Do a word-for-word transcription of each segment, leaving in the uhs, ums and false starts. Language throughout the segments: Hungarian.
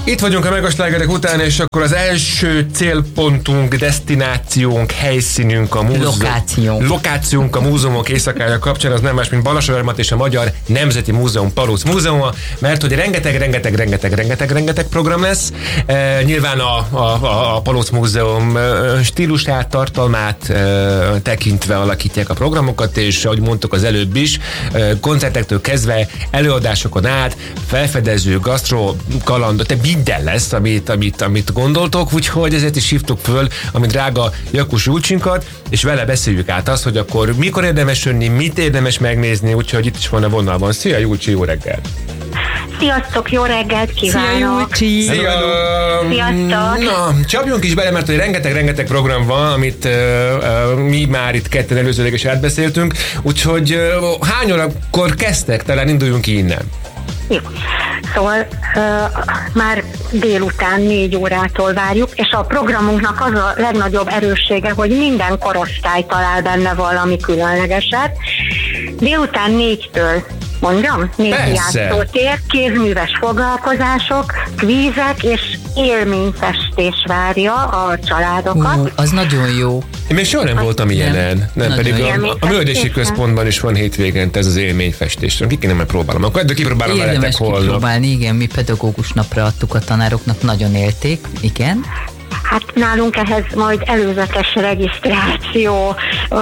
Itt vagyunk a megaslágerek után, és akkor az első célpontunk, desztinációnk, helyszínünk, a múzeum. Lokációnk. Lokációnk a múzeumok éjszakája kapcsán az nem más, mint Balassagyarmat és a Magyar Nemzeti Múzeum Palóc Múzeuma, mert hogy rengeteg, rengeteg, rengeteg, rengeteg, rengeteg program lesz. E, nyilván a, a, a Palóc Múzeum stílusát, tartalmát e, tekintve alakítják a programokat, és ahogy mondtuk az előbb is, e, koncertektől kezdve előadásokon át, felfedező, gasztro, kalandot, de minden lesz, amit, amit, amit gondoltok, úgyhogy ezért is hívtuk föl a mi drága Jakus Julcsinkat, és vele beszéljük át azt, hogy akkor mikor érdemes jönni, mit érdemes megnézni, úgyhogy itt is van a vonalban. Szia Julcsi, jó reggel! Sziasztok, jó reggelt kívánok! Szia Julcsi! Szia! Sziasztok! Na, csapjunk is bele, mert hogy rengeteg-rengeteg program van, amit uh, uh, mi már itt ketten előzőleg is átbeszéltünk, úgyhogy uh, hány órakor kezdtek? Talán induljunk ki innen. Jó. Szóval uh, már délután négy órától várjuk, és a programunknak az a legnagyobb erőssége, hogy minden korosztály talál benne valami különlegeset. Délután négytől mondjam, négy játszótér, kézműves foglalkozások, kvízek és élményfestés várja a családokat. Ú, az nagyon jó. Én még soha nem voltam ilyenen, nem, nem pedig a, a Művelési Központban is van hétvégén ez az élményfestés. Ki kéne meg próbálom, akkor eddig kipróbálom veletek holnap. Érdemes kipróbálni, igen, mi pedagógus napra adtuk a tanároknak, nagyon élték, igen. Hát nálunk ehhez majd előzetes regisztráció,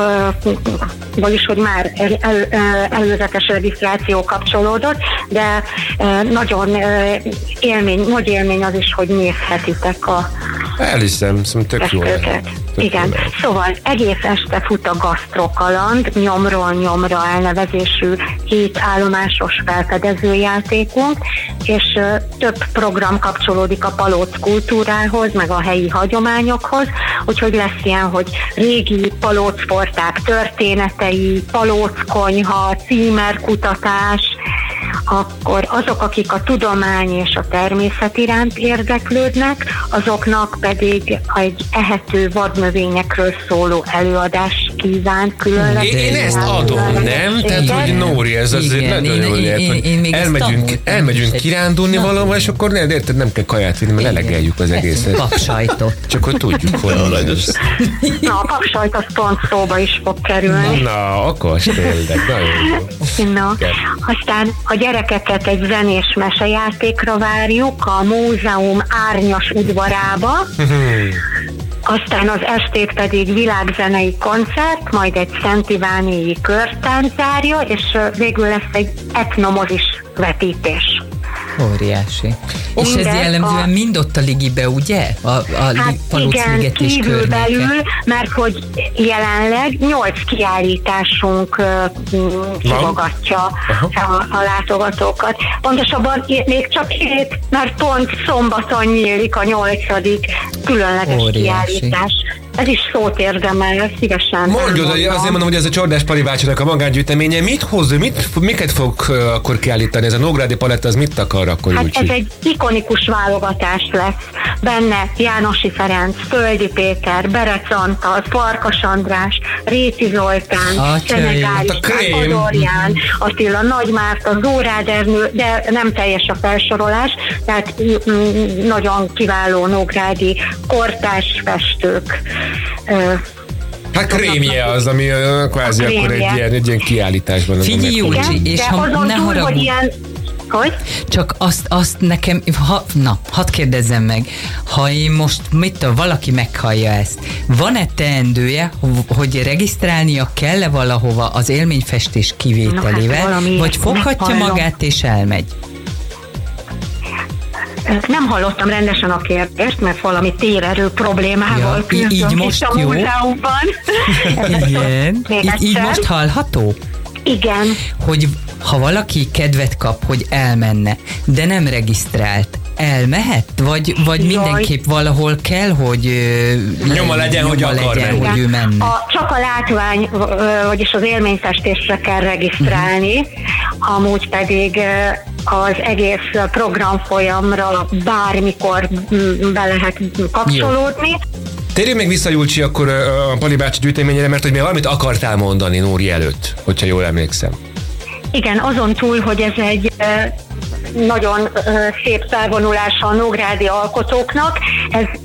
vagyis hogy már el, el, előzetes regisztráció kapcsolódott, de nagyon élmény, nagy élmény az is, hogy nézhetitek a Elhiszem, szóval tök jó. Igen, jó. Szóval egész este fut a gasztrokaland, nyomról nyomra elnevezésű hét állomásos felfedezőjátékunk, és uh, több program kapcsolódik a palóc kultúrához, meg a helyi hagyományokhoz, úgyhogy lesz ilyen, hogy régi palócporták történetei, palóckonyha, címerkutatás, akkor azok, akik a tudomány és a természet iránt érdeklődnek, azoknak pedig egy ehető vadnövényekről szóló előadás kíván különleges. Én, én ezt adom, nem? Tehát, hogy Nóri, ez azért nagyon jól ért, hogy elmegyünk, elmegyünk kirándulni valahol, és akkor nem, érted, nem kell kaját vinni, mert elegeljük az egészet. Papsajtot. Csak hogy tudjuk, hol a legyen. Na, a papsajt az pont szóba is fog kerülni. Na, akkor tényleg, nagyon jó. Na, aztán a gyerekeket egy zenés mesejátékra várjuk a múzeum árnyas udvarába, aztán az estét pedig világzenei koncert, majd egy Szent Ivánéi körtánc zárja, és végül lesz egy etnomozis vetítés. Óriási. És Minden ez jellemzően a... mind ott a ligibe, ugye? A, a hát igen, kívül belül, mert hogy jelenleg nyolc kiállításunk kivogatja a, a látogatókat. Pontosabban még csak hét, mert pont szombaton nyílik a nyolcadik különleges Óriási. Kiállítás. Ez is szót érdemel, szívesen. Mondjad, azért mondom, hogy ez a Csordás Pali bácsinak a magángyűjteménye. Mit hoz, mit, miket fog uh, akkor kiállítani? Ez a Nógrádi paletta, az mit akar akkor? Hát úgy, ez egy ikonikus válogatás lesz. Benne Jánosi Ferenc, Földi Péter, Berec Antal, Farkas András, Réti Zoltán, Szenegári, Adorján, Attila Nagy Márta, Zórád Ernő, de nem teljes a felsorolás, tehát mm, nagyon kiváló nógrádi kortárs festők. Hát krémje az, ami uh, kvázi akkor egy ilyen, egy ilyen kiállításban. Figyelj, Júcsi, és ha ne haragudj. Hogy? Csak azt, azt nekem, ha, na, hadd kérdezzem meg, ha én most, mit tudom, valaki meghallja ezt, van-e teendője, hogy regisztrálnia kell-e valahova az élményfestés kivételével, no, hát vagy foghatja magát és elmegy? Nem hallottam rendesen a kérdést, mert valami térerő problémával ja, küzdünk így most a jó. múzeumban. Igen. Így, így most hallható? Igen. Hogy ha valaki kedvet kap, hogy elmenne, de nem regisztrált, elmehet? Vagy, vagy mindenképp valahol kell, hogy nyoma legyen, hogy akar legyen, hogy ő menne? A, csak a látvány, vagyis az élményfestésre kell regisztrálni, uh-huh. amúgy pedig az egész programfolyamra bármikor be lehet kapcsolódni. Jó. Térjünk még vissza, Julcsi, akkor a Pali bácsi gyűjteményére, mert hogy mi valamit akartál mondani Nóri előtt, hogyha jól emlékszem. Igen, azon túl, hogy ez egy nagyon szép felvonulása a nógrádi alkotóknak. Ez